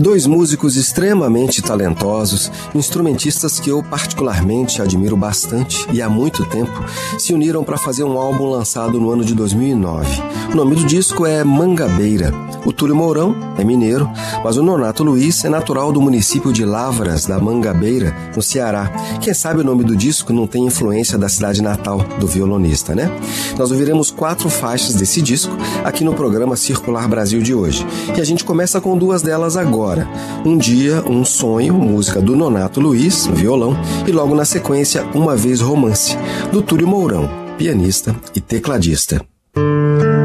Dois músicos extremamente talentosos, instrumentistas que eu particularmente admiro bastante e há muito tempo, se uniram para fazer um álbum lançado no ano de 2009. O nome do disco é Mangabeira. O Túlio Mourão é mineiro, mas o Nonato Luiz é natural do município de Lavras, da Mangabeira, no Ceará. Quem sabe o nome do disco não tem influência da cidade natal do violonista, né? Nós ouviremos 4 faixas desse disco aqui no programa Circular Brasil de hoje. E a gente começa com 2 delas agora. Um Dia, um Sonho, música do Nonato Luiz, violão, e logo na sequência, Uma Vez Romance, do Túlio Mourão, pianista e tecladista.